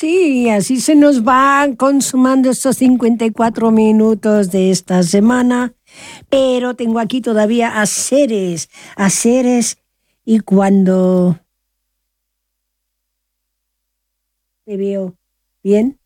Sí, así se nos van consumando estos 54 minutos de esta semana, pero tengo aquí todavía a Ceres, y cuando te veo bien,